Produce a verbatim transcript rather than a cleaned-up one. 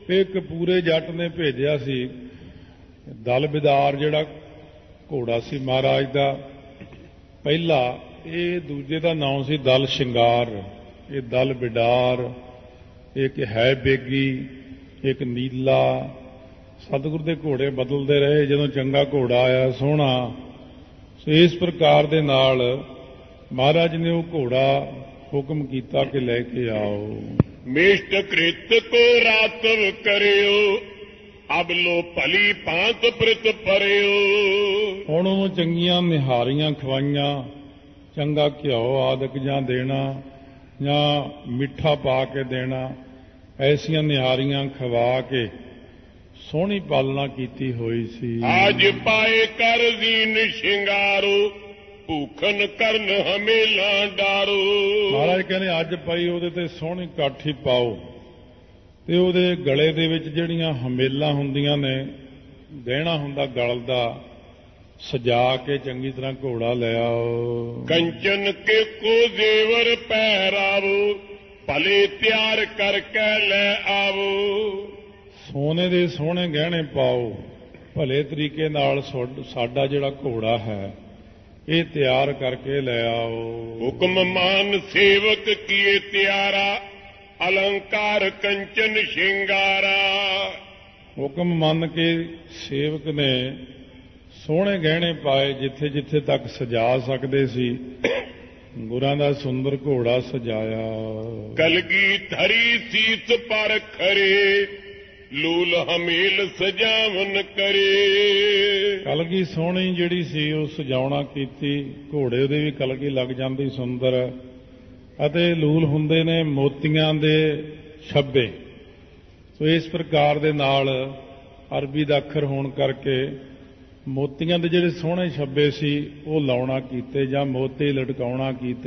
ਇੱਕ ਪੂਰੇ ਜੱਟ ਨੇ ਭੇਜਿਆ ਸੀ ਦਲ ਬਿਦਾਰ, ਜਿਹੜਾ ਘੋੜਾ ਸੀ ਮਹਾਰਾਜ ਦਾ ਪਹਿਲਾ, ਇਹ ਦੂਜੇ ਦਾ ਨਾਮ ਸੀ ਦਲ ਸ਼ਿੰਗਾਰ, ਇਹ ਦਲ ਬਿਡਾਰ, ਇੱਕ ਹੈ ਬੇਗੀ, ਇੱਕ ਨੀਲਾ। ਸਤਿਗੁਰੂ ਦੇ ਘੋੜੇ ਬਦਲਦੇ ਰਹੇ, ਜਦੋਂ ਚੰਗਾ ਘੋੜਾ ਆਇਆ ਸੋਹਣਾ, ਸੋ ਇਸ ਪ੍ਰਕਾਰ ਦੇ ਨਾਲ ਮਹਾਰਾਜ ਨੇ ਉਹ ਘੋੜਾ ਹੁਕਮ ਕੀਤਾ ਕਿ ਲੈ ਕੇ ਆਓ। ਮਿਸ਼ਟ ਕ੍ਰਿਤ ਕੋ ਰਾਤਵ ਕਰਿਓ, ਅਬ ਲੋ ਭਲੀ ਭਾਂਤ ਪ੍ਰਿਤ ਪਰਿਓ। ਹੁਣ ਉਹਨੂੰ ਚੰਗੀਆਂ ਨਿਹਾਰੀਆਂ ਖਵਾਈਆਂ, ਚੰਗਾ ਘਿਓ ਆਦਿਕ ਜਾਂ ਦੇਣਾ ਜਾਂ ਮਿੱਠਾ ਪਾ ਕੇ ਦੇਣਾ, ਐਸੀਆਂ ਨਿਹਾਰੀਆਂ ਖਵਾ ਕੇ ਸੋਹਣੀ ਪਾਲਣਾ ਕੀਤੀ ਹੋਈ ਸੀ। ਅੱਜ ਪਾਏ ਕਰ ਦੀਨ ਸ਼ਿੰਗਾਰੋ, ਭੂਖਨ ਕਰਨ ਹਮੇਲਾ ਡਾਰੋ। ਮਹਾਰਾਜ ਕਹਿੰਦੇ ਅੱਜ ਪਾਈ ਉਹਦੇ ਤੇ ਸੋਹਣੀ ਕਾਠੀ ਪਾਓ, ਤੇ ਉਹਦੇ ਗਲੇ ਦੇ ਵਿੱਚ ਜਿਹੜੀਆਂ ਹਮੇਲਾਂ ਹੁੰਦੀਆਂ ਨੇ, ਗਹਿਣਾ ਹੁੰਦਾ ਗਲ ਦਾ, ਸਜਾ ਕੇ ਚੰਗੀ ਤਰ੍ਹਾਂ ਘੋੜਾ ਲੈ ਆਓ। ਕੰਚਨ ਕੇ ਕੋ ਜ਼ੇਵਰ ਪਹਿਰਾਵੋ, ਭਲੇ ਤਿਆਰ ਕਰਕੇ ਲੈ ਆਵੋ। ਸੋਨੇ ਦੇ ਸੋਹਣੇ ਗਹਿਣੇ ਪਾਓ, ਭਲੇ ਤਰੀਕੇ ਨਾਲ ਸਾਡਾ ਜਿਹੜਾ ਘੋੜਾ ਹੈ ਇਹ ਤਿਆਰ ਕਰਕੇ ਲੈ ਆਓ। ਹੁਕਮ ਮਾਨ ਸੇਵਕ ਕੀਏ ਤਿਆਰਾ, ਅਲੰਕਾਰ ਕੰਚਨ ਸ਼ਿੰਗਾਰਾ। ਹੁਕਮ ਮੰਨ ਕੇ ਸੇਵਕ ਨੇ ਸੋਹਣੇ ਗਹਿਣੇ ਪਾਏ, ਜਿੱਥੇ ਜਿੱਥੇ ਤੱਕ ਸਜਾ ਸਕਦੇ ਸੀ ਗੁਰਾਂ ਦਾ ਸੁੰਦਰ ਘੋੜਾ ਸਜਾਇਆ। ਕਲਗੀ ਧਰੀ ਸੀਸ ਪਰ ਖਰੇ, ਲੂਲ ਹਮੇਲ ਸਜਾਵਨ ਕਰੇ। ਕਲਗੀ ਸੋਹਣੀ ਜਿਹੜੀ ਸੀ ਉਹ ਸਜਾਉਣਾ ਕੀਤੀ, ਘੋੜੇ ਉਹਦੇ ਵੀ ਕਲਗੀ ਲੱਗ ਜਾਂਦੀ ਸੁੰਦਰ, ਅਤੇ ਲੂਲ ਹੁੰਦੇ ਨੇ ਮੋਤੀਆਂ ਦੇ ਛੱਬੇ। ਸੋ ਇਸ ਪ੍ਰਕਾਰ ਦੇ ਨਾਲ ਅਰਬੀ ਦਾ ਅੱਖਰ ਹੋਣ ਕਰਕੇ ਮੋਤੀਆਂ ਦੇ ਜਿਹੜੇ ਸੋਹਣੇ ਛੱਬੇ ਸੀ ਉਹ ਲਾਉਣਾ ਕੀਤੇ, ਜਾਂ ਮੋਤੀ ਲਟਕਾਉਣਾ ਕੀਤੇ।